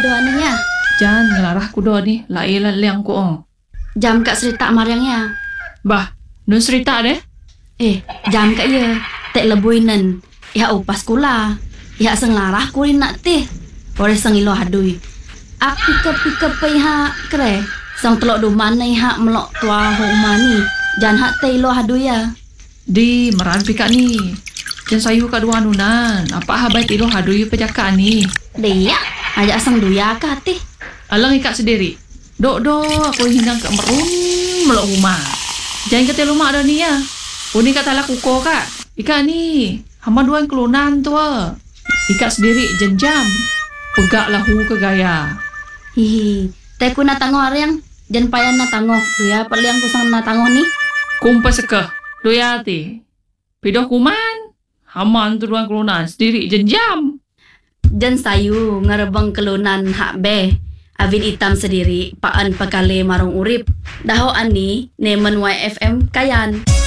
doa ni ya. Jangan ngelarah ku doa ni. Lailan liang ku oh. Jam kat serita mariangnya. Bah, nun cerita deh. Jam kat ya. Tek lebuinan. Ya upas kula. Ya senglarah ku nak teh. Ore sengilo hadui. Aku pikir pihak kere. Sang telok do mana hak melok tua hok mani. Jan hak teh lo hadui ya. Di meran pika ni. Jan sayu kat dua nunan. Apa habai tilo hadui pejaka ni. Dia ajak sang duya kah teh. Alang ikat sendiri. Dok aku hinggang ke merun melok rumah. Jangan kata rumah ada ni ya. Uni kata lah kuko kak. Ikat ni. Hamba dua yang kelunan tu. Ikat sendiri jenjam. Pegak lahu ke gaya. Hihi. Teh ku nak tangguh ariang. Jan payah nak tangguh. Duya perliang ku sang nak tangguh ni. Kumpas sekeh. Doya ti. Pidoh kuman. Haman tu dua yang kelunan. Sendiri jenjam. Jan sayu ngerebeng kelunan hak be. Avin hitam sendiri. Paan pekale marung urip. Daho ani nemen YFM kayan.